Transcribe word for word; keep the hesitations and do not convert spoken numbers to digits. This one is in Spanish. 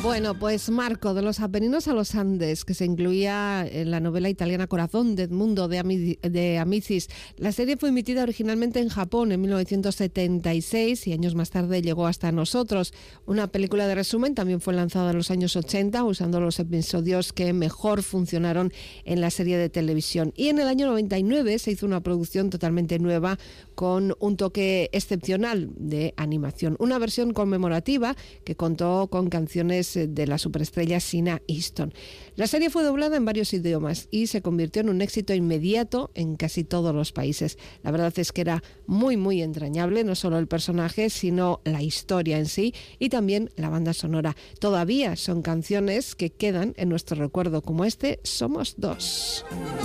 Bueno, pues Marco, de los Apeninos a los Andes, que se incluía en la novela italiana Corazón de Edmundo de, Ami- de Amicis. La serie fue emitida originalmente en Japón en mil novecientos setenta y seis y años más tarde llegó hasta nosotros. Una película de resumen también fue lanzada en los años ochenta, usando los episodios que mejor funcionaron en la serie de televisión. Y en el año noventa y nueve se hizo una producción totalmente nueva con un toque excepcional de animación. Una versión conmemorativa que contó con canciones de la superestrella Sina Easton. La serie fue doblada en varios idiomas y se convirtió en un éxito inmediato en casi todos los países. La verdad es que era muy, muy entrañable, no solo el personaje, sino la historia en sí y también la banda sonora. Todavía son canciones que quedan en nuestro recuerdo, como este Somos Dos.